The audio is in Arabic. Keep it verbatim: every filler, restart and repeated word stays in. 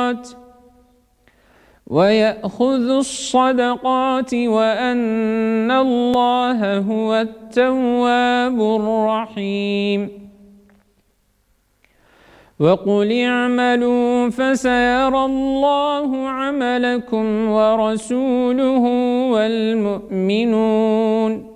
الصدقات ويأخذ الصدقات وأن الله هو التواب الرحيم وقل اعملوا فسيرى الله عملكم ورسوله والمؤمنون